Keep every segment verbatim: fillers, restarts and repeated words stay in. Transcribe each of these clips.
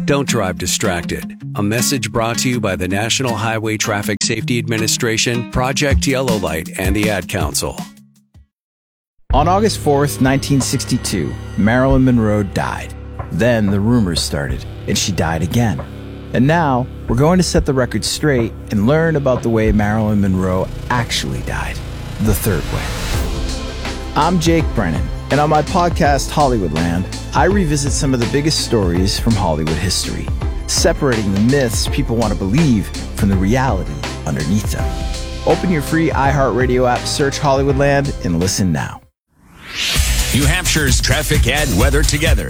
Don't drive distracted. A message brought to you by the National Highway Traffic Safety Administration, Project Yellow Light, and the Ad Council. On August fourth, nineteen sixty-two, Marilyn Monroe died. Then the rumors started, and she died again. And now, we're going to set the record straight and learn about the way Marilyn Monroe actually died. The third way. I'm Jake Brennan, and on my podcast, Hollywoodland, I revisit some of the biggest stories from Hollywood history, separating the myths people want to believe from the reality underneath them. Open your free iHeartRadio app, search Hollywoodland, and listen now. New Hampshire's traffic and weather together.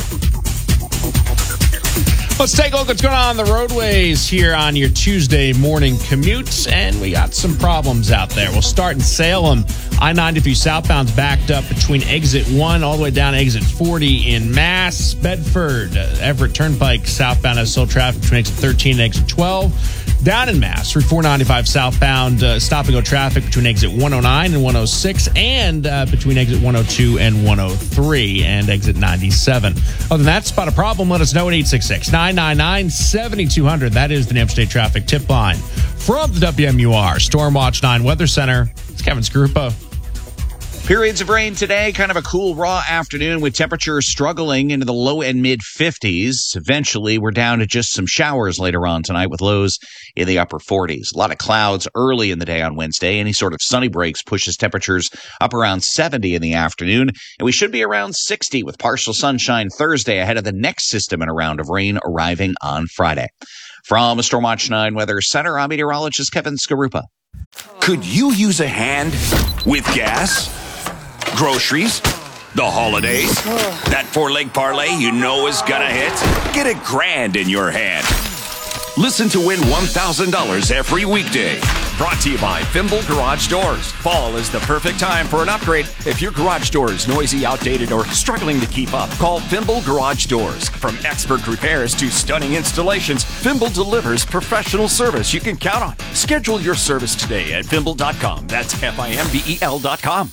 Let's take a look at what's going on on the roadways here on your Tuesday morning commutes, and we got some problems out there. We'll start in Salem. I ninety-three southbound's backed up between exit one all the way down to exit forty in Mass. Bedford, uh, Everett Turnpike southbound has slow traffic between exit thirteen and exit twelve. Down in Mass, Route four ninety-five southbound, uh, stop-and-go traffic between exit one oh nine and one oh six, and uh, between exit one oh two and one oh three, and exit ninety-seven. Other than that, spot a problem, let us know at eight six six, nine nine nine, seven two zero zero. That is the New Hampshire State Traffic Tip Line. From the W M U R Storm Watch nine Weather Center, it's Kevin Scrupa. Periods of rain today, kind of a cool, raw afternoon with temperatures struggling into the low and mid fifties. Eventually, we're down to just some showers later on tonight with lows in the upper forties. A lot of clouds early in the day on Wednesday. Any sort of sunny breaks pushes temperatures up around seventy in the afternoon. And we should be around sixty with partial sunshine Thursday ahead of the next system and a round of rain arriving on Friday. From the Storm Watch nine Weather Center, I'm meteorologist Kevin Skarupa. Could you use a hand with gas? Groceries, the holidays, that four-leg parlay you know is gonna hit? Get a grand in your hand. Listen to win one thousand dollars every weekday. Brought to you by Fimble Garage Doors. Fall is the perfect time for an upgrade. If your garage door is noisy, outdated, or struggling to keep up, call Fimble Garage Doors. From expert repairs to stunning installations, Fimble delivers professional service you can count on. Schedule your service today at fimble dot com. That's F I M B E L dot com.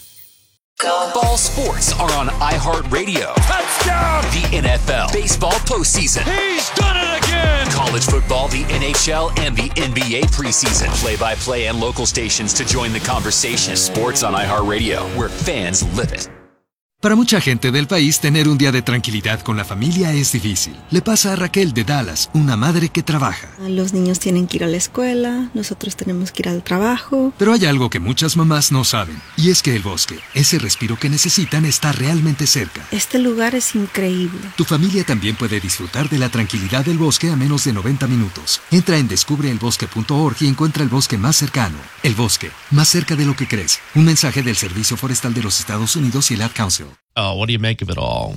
Ball sports are on iHeartRadio. Touchdown! The N F L, baseball postseason. He's done it again! College football, the N H L, and the N B A preseason. Play-by-play and local stations to join the conversation. Sports on iHeartRadio, where fans live it. Para mucha gente del país, tener un día de tranquilidad con la familia es difícil. Le pasa a Raquel de Dallas, una madre que trabaja. Los niños tienen que ir a la escuela, nosotros tenemos que ir al trabajo. Pero hay algo que muchas mamás no saben, y es que el bosque, ese respiro que necesitan, está realmente cerca. Este lugar es increíble. Tu familia también puede disfrutar de la tranquilidad del bosque a menos de noventa minutos. Entra en descubre el bosque punto org y encuentra el bosque más cercano. El bosque, más cerca de lo que crees. Un mensaje del Servicio Forestal de los Estados Unidos y el Ad Council. Oh, what do you make of it all?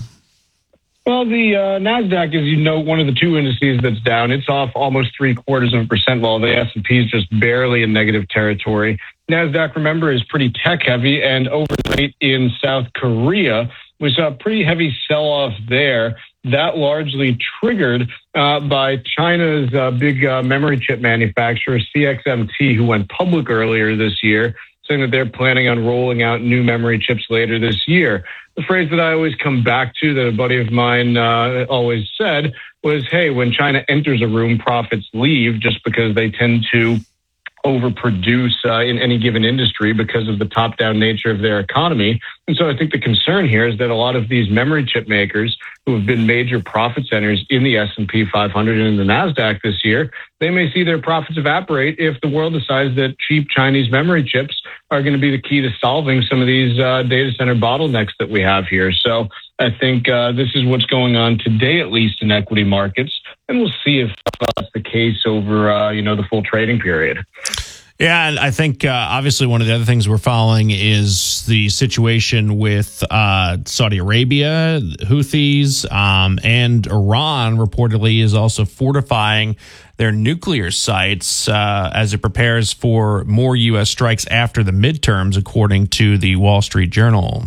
Well, the uh, NASDAQ is, you know, one of the two indices that's down. It's off almost three quarters of a percent, while the S and P is just barely in negative territory. NASDAQ, remember, is pretty tech-heavy, and overnight in South Korea, we saw a pretty heavy sell-off there. That largely triggered uh, by China's uh, big uh, memory chip manufacturer, C X M T, who went public earlier this year, saying that they're planning on rolling out new memory chips later this year. The phrase that I always come back to that a buddy of mine uh, always said was, hey, when China enters a room, profits leave, just because they tend to overproduce uh, in any given industry because of the top-down nature of their economy. And so I think the concern here is that a lot of these memory chip makers who have been major profit centers in the S and P five hundred and in the NASDAQ this year, they may see their profits evaporate if the world decides that cheap Chinese memory chips are going to be the key to solving some of these uh, data center bottlenecks that we have here. So I think uh, this is what's going on today, at least in equity markets, and we'll see if that's the case over, uh, you know, the full trading period. Yeah, and I think uh, obviously one of the other things we're following is the situation with uh, Saudi Arabia, Houthis, um, and Iran reportedly is also fortifying their nuclear sites uh, as it prepares for more U S strikes after the midterms, according to the Wall Street Journal.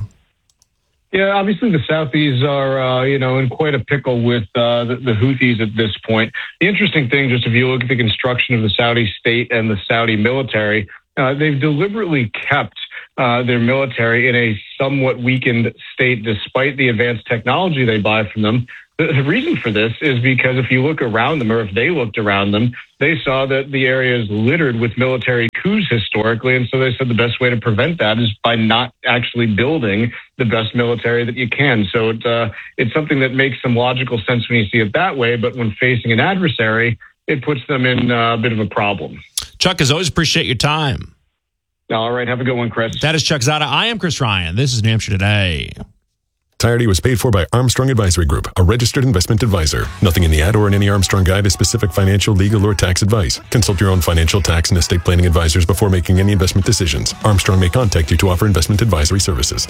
Yeah, obviously the Saudis are, uh, you know, in quite a pickle with uh, the, the Houthis at this point. The interesting thing, just if you look at the construction of the Saudi state and the Saudi military, uh, they've deliberately kept uh, their military in a somewhat weakened state despite the advanced technology they buy from them. The, the reason for this is because if you look around them, or if they looked around them, they saw that the area is littered with military coups historically. And so they said the best way to prevent that is by not actually building the best military that you can. So it, uh, it's something that makes some logical sense when you see it that way. But when facing an adversary, it puts them in a bit of a problem. Chuck, as always, appreciate your time. All right. Have a good one, Chris. That is Chuck Zada. I am Chris Ryan. This is New Hampshire Today. Entirety was paid for by Armstrong Advisory Group, a registered investment advisor. Nothing in the ad or in any Armstrong guide is specific financial, legal, or tax advice. Consult your own financial, tax, and estate planning advisors before making any investment decisions. Armstrong may contact you to offer investment advisory services.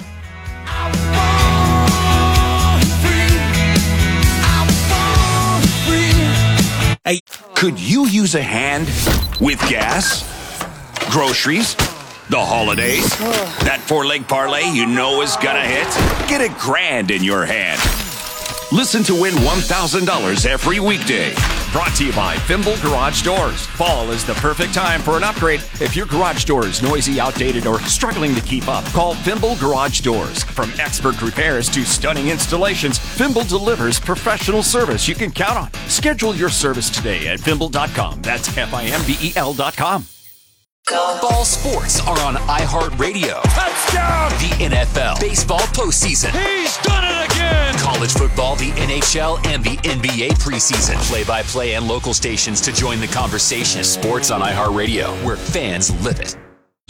Hey, could you use a hand with gas, groceries, the holidays? That four-leg parlay you know is gonna hit? Get a grand in your hand. Listen to win one thousand dollars every weekday. Brought to you by Fimble Garage Doors. Fall is the perfect time for an upgrade. If your garage door is noisy, outdated, or struggling to keep up, call Fimble Garage Doors. From expert repairs to stunning installations, Fimble delivers professional service you can count on. Schedule your service today at fimble dot com. That's F I M B E L dot com. Ball sports are on iHeartRadio. Touchdown! The N F L, baseball postseason. He's done it again! College football, the N H L, and the N B A preseason. Play-by-play and local stations to join the conversation. Sports on iHeartRadio, where fans live it.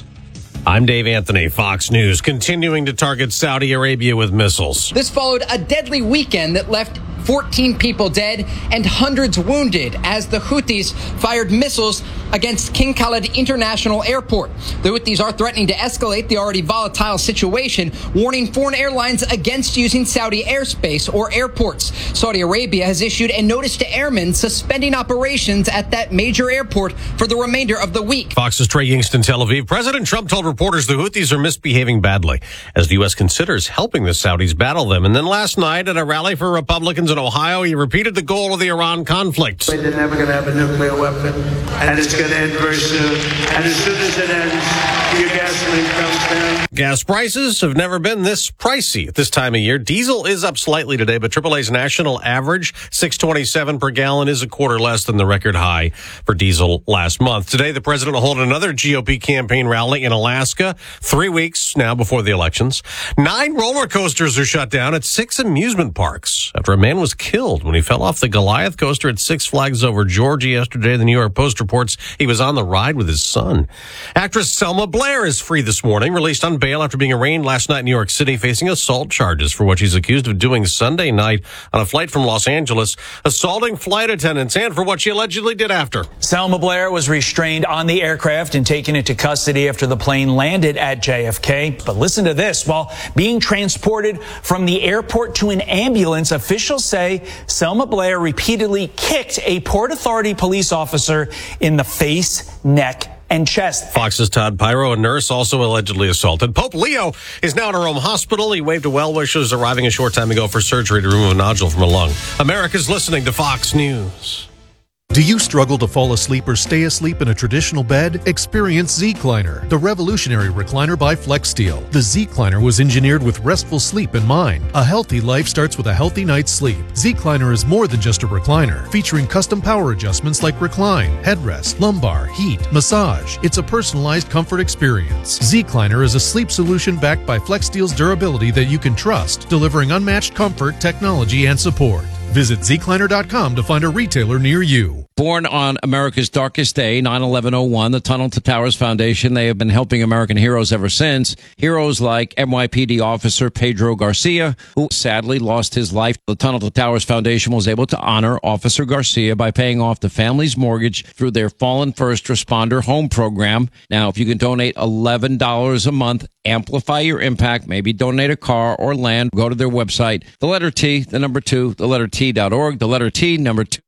I'm Dave Anthony, Fox News, continuing to target Saudi Arabia with missiles. This followed a deadly weekend that left fourteen people dead and hundreds wounded as the Houthis fired missiles against King Khalid International Airport. The Houthis are threatening to escalate the already volatile situation, warning foreign airlines against using Saudi airspace or airports. Saudi Arabia has issued a notice to airmen suspending operations at that major airport for the remainder of the week. Fox's Trey Yingst in Tel Aviv. President Trump told reporters the Houthis are misbehaving badly as the U S considers helping the Saudis battle them. And then last night at a rally for Republicans in Ohio, he repeated the goal of the Iran conflict. They're never going to have a nuclear weapon, and it's going to end very soon. And as soon as it ends, your gasoline comes down. Gas prices have never been this pricey at this time of year. Diesel is up slightly today, but triple A's national average, six twenty-seven per gallon, is a quarter less than the record high for diesel last month. Today, the president will hold another G O P campaign rally in Alaska, three weeks now before the elections. Nine roller coasters are shut down at six amusement parks after a man was killed when he fell off the Goliath coaster at Six Flags Over Georgia yesterday. The New York Post reports he was on the ride with his son. Actress Selma Blair is free this morning, released on bail after being arraigned last night in New York City, facing assault charges for what she's accused of doing Sunday night on a flight from Los Angeles, assaulting flight attendants, and for what she allegedly did after. Selma Blair was restrained on the aircraft and taken into custody after the plane landed at J F K. But listen to this. While being transported from the airport to an ambulance, officials say Selma Blair repeatedly kicked a Port Authority police officer in the face, neck, and chest. Fox's Todd Pyro, a nurse, also allegedly assaulted. Pope Leo is now in a Rome hospital. He waved to well-wishers arriving a short time ago for surgery to remove a nodule from a lung. America's listening to Fox News. Do you struggle to fall asleep or stay asleep in a traditional bed? Experience Z-Cliner, the revolutionary recliner by FlexSteel. The Z-Cliner was engineered with restful sleep in mind. A healthy life starts with a healthy night's sleep. Z-Cliner is more than just a recliner, featuring custom power adjustments like recline, headrest, lumbar, heat, massage. It's a personalized comfort experience. Z-Cliner is a sleep solution backed by FlexSteel's durability that you can trust, delivering unmatched comfort, technology, and support. Visit Z Cliner dot com to find a retailer near you. Born on America's darkest day, nine eleven oh one, the Tunnel to Towers Foundation, they have been helping American heroes ever since. Heroes like N Y P D officer Pedro Garcia, who sadly lost his life. The Tunnel to Towers Foundation was able to honor Officer Garcia by paying off the family's mortgage through their Fallen First Responder Home Program. Now, if you can donate eleven dollars a month, amplify your impact, maybe donate a car or land, go to their website, the letter T, the number two, the letter T dot org, the letter T, number two.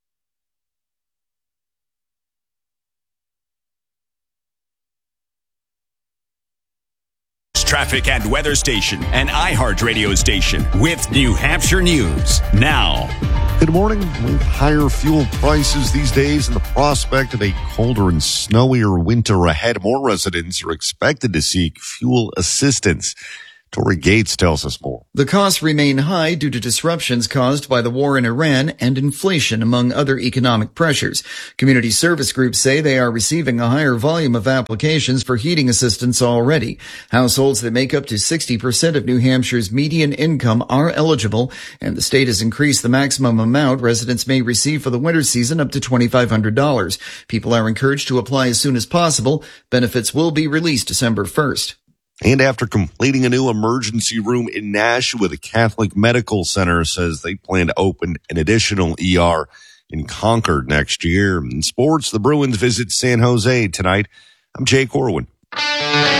Traffic and weather station, an iHeart radio station with New Hampshire News now. Good morning. With higher fuel prices these days and the prospect of a colder and snowier winter ahead, more residents are expected to seek fuel assistance. Tori Gates tells us more. The costs remain high due to disruptions caused by the war in Iran and inflation, among other economic pressures. Community service groups say they are receiving a higher volume of applications for heating assistance already. Households that make up to sixty percent of New Hampshire's median income are eligible, and the state has increased the maximum amount residents may receive for the winter season up to twenty-five hundred dollars. People are encouraged to apply as soon as possible. Benefits will be released December first. And after completing a new emergency room in Nashua, the Catholic Medical Center says they plan to open an additional E R in Concord next year. In sports, the Bruins visit San Jose tonight. I'm Jake Orwin.